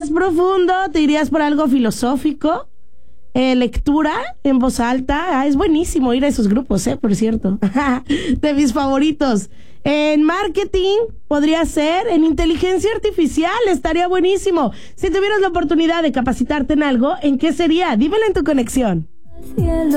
más profundo? ¿Te irías por algo filosófico? Lectura en voz alta. Es buenísimo ir a esos grupos, por cierto. De mis favoritos. En marketing podría ser. En inteligencia artificial estaría buenísimo. Si tuvieras la oportunidad de capacitarte en algo, ¿en qué sería? Dímelo en tu conexión.